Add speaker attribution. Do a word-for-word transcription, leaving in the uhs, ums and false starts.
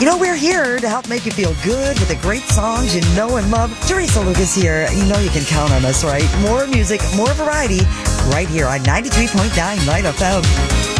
Speaker 1: You know, we're here to help make you feel good with the great songs you know and love. Teresa Lucas here. You know you can count on us, right? More music, more variety, right here on ninety-three point nine Light F M.